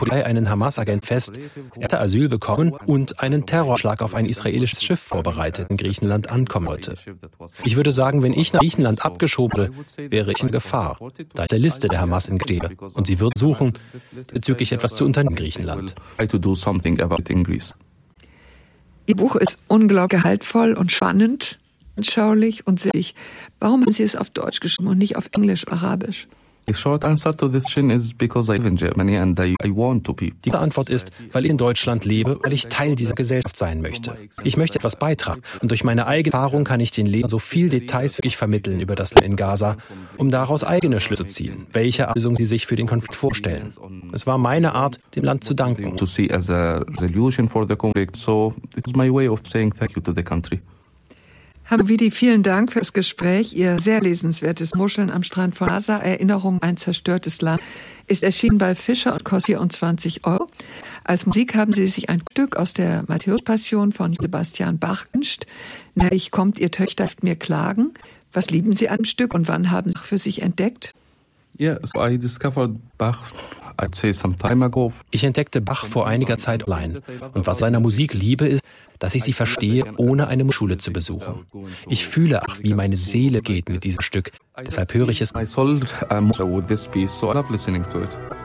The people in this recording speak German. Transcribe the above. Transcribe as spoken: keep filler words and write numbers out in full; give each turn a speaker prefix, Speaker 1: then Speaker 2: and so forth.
Speaker 1: Polizei einen Hamas-Agent fest. Er hatte Asyl bekommen und einen Terrorschlag auf ein israelisches Schiff vorbereitet, in Griechenland ankommen wollte. Ich würde sagen, wenn ich nach Griechenland abgeschoben würde, wäre ich in Gefahr, da ich der Liste der Hamas entstehe. Und sie wird suchen, bezüglich etwas zu unternehmen in Griechenland.
Speaker 2: Ihr Buch ist unglaublich gehaltvoll und spannend, anschaulich und sinnig. Warum haben Sie es auf Deutsch geschrieben und nicht auf Englisch, Arabisch?
Speaker 1: Die Antwort ist, weil ich in Deutschland lebe, weil ich Teil dieser Gesellschaft sein möchte. Ich möchte etwas beitragen und durch meine eigene Erfahrung kann ich den Lesern so viel Details wirklich vermitteln über das Leben in Gaza, um daraus eigene Schlüsse zu ziehen, welche Lösung sie sich für den Konflikt vorstellen. Es war meine Art, dem Land zu danken.
Speaker 2: Hamidi, vielen Dank für das Gespräch. Ihr sehr lesenswertes Muscheln am Strand von Gaza, Erinnerung an ein zerstörtes Land, ist erschienen bei Fischer und kostet vierundzwanzig Euro. Als Musik haben Sie sich ein Stück aus der Matthäus-Passion von Sebastian Bach gewünscht, nämlich Kommt ihr Töchter mir klagen. Was lieben Sie an dem Stück und wann haben Sie es für sich entdeckt?
Speaker 1: Yeah, so I discovered Bach. Ich entdeckte Bach vor einiger Zeit allein. Und was seiner Musik liebe, ist, dass ich sie verstehe, ohne eine Schule zu besuchen. Ich fühle, ach, wie meine Seele geht mit diesem Stück. Deshalb höre ich es.